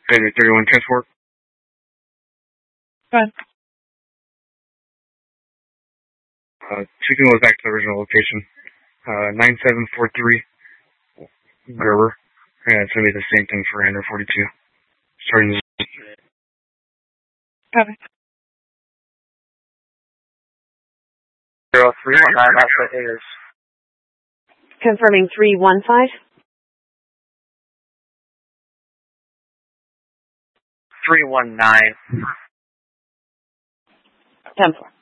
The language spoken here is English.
Payday 31 transport. Go ahead. Chicken goes back to the original location. 9743 Gerber. And it's going to be the same thing for Ender 42. Starting. Copy. 0319, that's what it is. Confirming 315. 319. 10-4.